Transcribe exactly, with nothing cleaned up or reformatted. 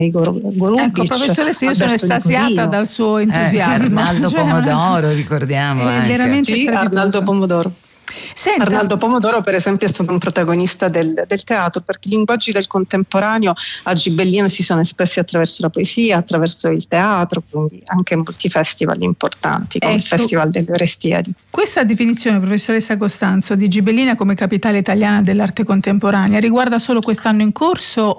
Golubic. Ecco, professoressa, io sono Alberto estasiata Nicolino. dal suo Eh, entusiasmo. Arnaldo Cioè, Pomodoro, ricordiamo è anche. veramente Sì, strepitoso. Arnaldo Pomodoro. Senta, Arnaldo Pomodoro, per esempio, è stato un protagonista del, del teatro, perché gli linguaggi del contemporaneo a Gibellina si sono espressi attraverso la poesia, attraverso il teatro, quindi anche in molti festival importanti, come il Ecco. Festival delle Orestiadi. questa definizione, professoressa Costanzo, di Gibellina come capitale italiana dell'arte contemporanea riguarda solo quest'anno in corso